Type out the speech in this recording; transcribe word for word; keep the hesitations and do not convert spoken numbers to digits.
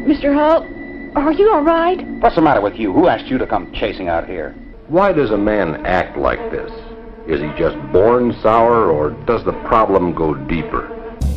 Mister Holt, are you all right? What's the matter with you? Who asked you to come chasing out here? Why does a man act like this? Is he just born sour, or does the problem go deeper?